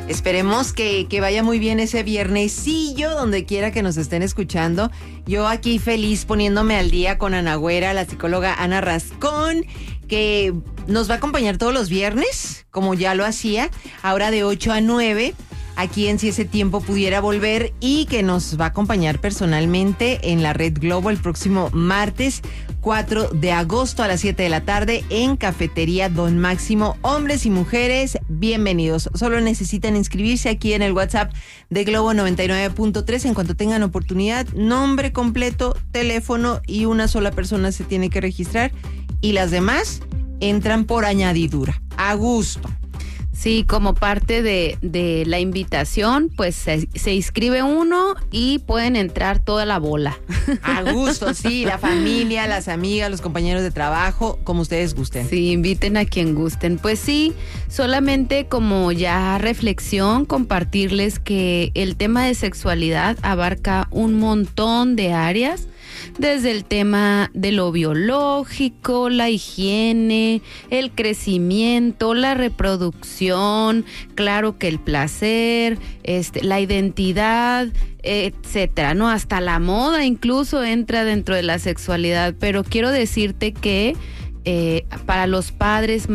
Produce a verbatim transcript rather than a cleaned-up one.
Esperemos que, que vaya muy bien ese viernesillo, donde quiera que nos estén escuchando. Yo aquí feliz poniéndome al día con Ana Güera, la psicóloga Ana Rascón, que nos va a acompañar todos los viernes, como ya lo hacía, ahora de ocho a nueve, aquí en Si Ese Tiempo Pudiera Volver, y que nos va a acompañar personalmente en la Red Globo el próximo martes cuatro de agosto a las siete de la tarde en Cafetería Don Máximo. Hombres y mujeres, bienvenidos. Solo necesitan inscribirse aquí en el WhatsApp de Globo noventa y nueve punto tres en cuanto tengan oportunidad. Nombre completo, teléfono, y una sola persona se tiene que registrar y las demás entran por añadidura. A gusto. Sí, como parte de, de la invitación, pues se, se inscribe uno y pueden entrar toda la bola. A gusto, sí, la familia, las amigas, los compañeros de trabajo, como ustedes gusten. Sí, inviten a quien gusten. Pues sí, solamente como ya reflexión, compartirles que el tema de sexualidad abarca un montón de áreas, desde el tema de lo biológico, la higiene, el crecimiento, la reproducción, claro que el placer, este, la identidad, etcétera, ¿no? Hasta la moda incluso entra dentro de la sexualidad, pero quiero decirte que eh, para los padres